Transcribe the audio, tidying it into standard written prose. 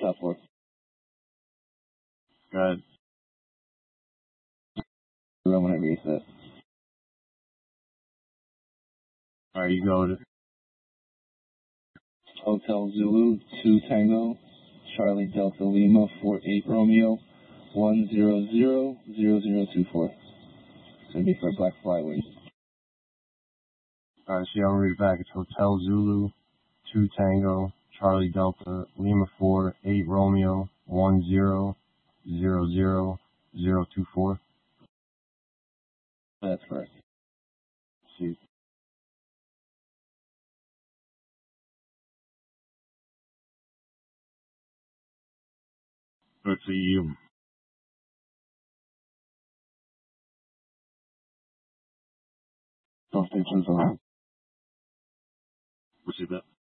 stop for? Go ahead. Whenever you set. Alright, you go to Hotel Zulu 2 Tango, Charlie Delta Lima 48 Romeo 1000024. It's gonna be for a black flyweight. Alright, so I'll read it back. It's Hotel Zulu 2 Tango, Charlie Delta Lima 48 Romeo 1000024. That's correct. See. Good to you. Don't think so. What's it about?